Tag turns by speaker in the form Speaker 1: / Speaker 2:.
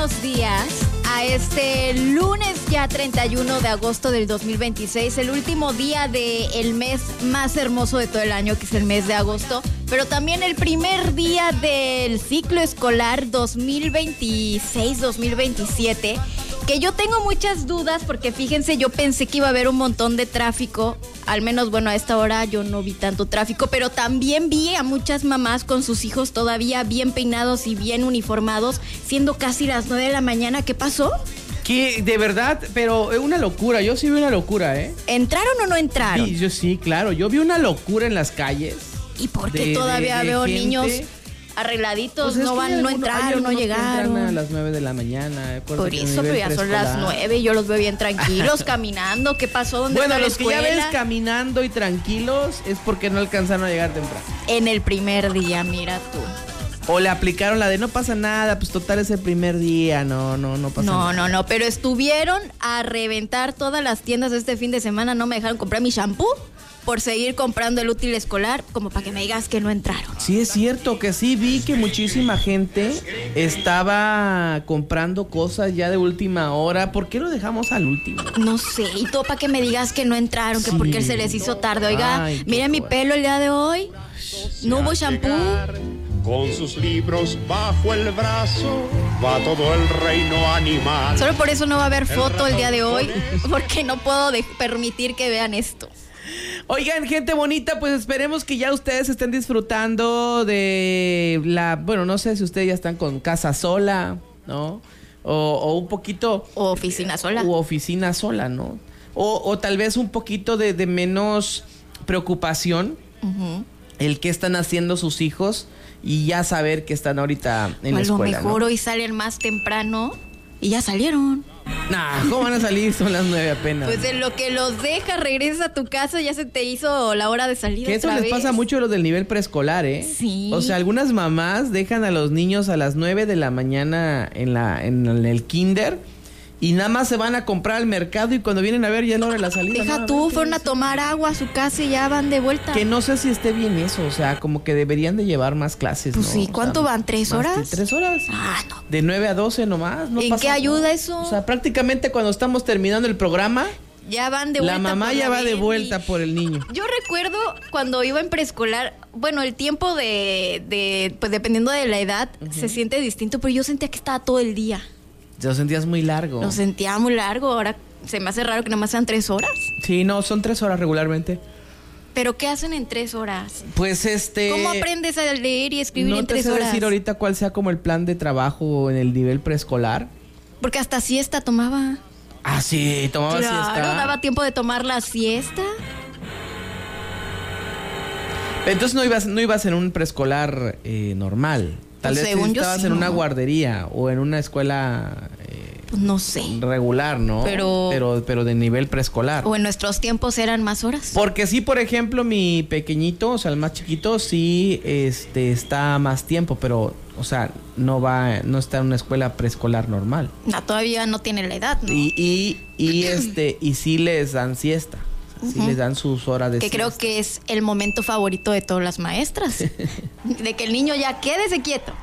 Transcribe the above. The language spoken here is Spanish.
Speaker 1: buenos días a este lunes ya 31 de agosto del 2026, el último día del mes más hermoso de todo el año, que es el mes de agosto, pero también el primer día del ciclo escolar 2026-2027, que yo tengo muchas dudas porque fíjense, yo pensé que iba a haber un montón de tráfico, al menos bueno, a esta hora yo no vi tanto tráfico, pero también vi a muchas mamás con sus hijos todavía bien peinados y bien uniformados, siendo casi las 9 de la mañana. ¿Qué pasó?
Speaker 2: Que de verdad, pero es una locura, yo sí vi una locura, ¿eh?
Speaker 1: ¿Entraron o no entraron?
Speaker 2: Sí, yo sí, claro, yo vi una locura en las calles.
Speaker 1: ¿Y por qué todavía veo gente, niños arregladitos?
Speaker 2: Pues
Speaker 1: no entraron, no llegaron.
Speaker 2: A las 9 de la mañana.
Speaker 1: Por eso, pero ya son las 9 y yo los veo bien tranquilos, caminando. ¿Qué pasó? ¿Dónde está la escuela?
Speaker 2: Bueno, los que ya ves caminando y tranquilos es porque no alcanzaron a llegar temprano.
Speaker 1: En el primer día, mira tú.
Speaker 2: O le aplicaron la de no pasa nada, pues total es el primer día, no pasa nada.
Speaker 1: No, pero estuvieron a reventar todas las tiendas este fin de semana, no me dejaron comprar mi shampoo por seguir comprando el útil escolar, como para que me digas que no entraron.
Speaker 2: Sí, es cierto que sí, vi que muchísima gente estaba comprando cosas ya de última hora. ¿Por qué lo dejamos al último?
Speaker 1: No sé, y todo para que me digas que no entraron, que porque se les hizo tarde. Oiga, miren mi pelo el día de hoy, no hubo shampoo.
Speaker 3: Con sus libros bajo el brazo va todo el reino animal.
Speaker 1: Solo por eso no va a haber foto el día de hoy, porque no puedo permitir que vean esto.
Speaker 2: Oigan, gente bonita, pues esperemos que ya ustedes estén disfrutando de bueno, no sé si ustedes ya están con casa sola, ¿no? O un poquito...
Speaker 1: O oficina sola.
Speaker 2: O oficina sola, ¿no? O tal vez un poquito de menos preocupación. Uh-huh. El qué están haciendo sus hijos y ya saber que están ahorita en la escuela.
Speaker 1: A lo mejor,
Speaker 2: ¿no?
Speaker 1: Hoy salen más temprano y ya salieron.
Speaker 2: Nah, ¿cómo van a salir? Son las 9 apenas.
Speaker 1: Pues en lo que los dejas, regresas a tu casa, ya se te hizo la hora de salir.
Speaker 2: Que eso les pasa mucho a los del nivel preescolar, ¿eh?
Speaker 1: Sí.
Speaker 2: O sea, algunas mamás dejan a los niños a las 9 de la mañana en el kinder y nada más se van a comprar al mercado y cuando vienen a ver ya es la hora de la salida.
Speaker 1: Deja tú, fueron a tomar agua a su casa y ya van de vuelta.
Speaker 2: Que no sé si esté bien eso, o sea, como que deberían de llevar más clases,
Speaker 1: pues
Speaker 2: ¿no?
Speaker 1: Sí, ¿cuánto van? ¿3 horas?
Speaker 2: 3 horas.
Speaker 1: Ah, no.
Speaker 2: De 9 a 12 nomás. No
Speaker 1: ¿En
Speaker 2: pasa
Speaker 1: qué ayuda
Speaker 2: nada.
Speaker 1: eso?
Speaker 2: O sea, prácticamente cuando estamos terminando el programa,
Speaker 1: ya van de vuelta.
Speaker 2: La mamá ya va de vuelta por el niño.
Speaker 1: Yo recuerdo cuando iba en preescolar, bueno, el tiempo pues dependiendo de la edad, se siente distinto, pero yo sentía que estaba todo el día.
Speaker 2: Lo sentías muy largo.
Speaker 1: Lo sentía muy largo, ahora se me hace raro que nada más sean 3 horas.
Speaker 2: Sí, no, son 3 horas regularmente.
Speaker 1: ¿Pero qué hacen en 3 horas?
Speaker 2: Pues
Speaker 1: ¿Cómo aprendes a leer y escribir en 3 horas?
Speaker 2: No te sé decir ahorita cuál sea como el plan de trabajo en el nivel preescolar.
Speaker 1: Porque hasta siesta tomaba.
Speaker 2: Ah, sí, tomaba siesta.
Speaker 1: Claro, daba tiempo de tomar la siesta.
Speaker 2: Entonces no ibas en un preescolar normal. Tal vez estabas en una guardería o en una escuela
Speaker 1: pues no sé,
Speaker 2: regular, ¿no? Pero de nivel preescolar.
Speaker 1: O en nuestros tiempos eran más horas.
Speaker 2: Porque sí, por ejemplo, mi pequeñito, o sea, el más chiquito, sí está más tiempo, pero, o sea, no está en una escuela preescolar normal.
Speaker 1: No, todavía no tiene la edad, ¿no?
Speaker 2: Y sí les dan siesta. Sí les dan sus horas de siesta.
Speaker 1: Que creo que es el momento favorito de todas las maestras. De que el niño ya quédese quieto.